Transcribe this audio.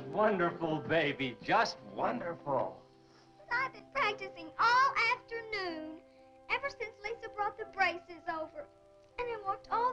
wonderful, baby. Just wonderful. I've been practicing all afternoon, ever since Lisa brought the braces over. And I worked all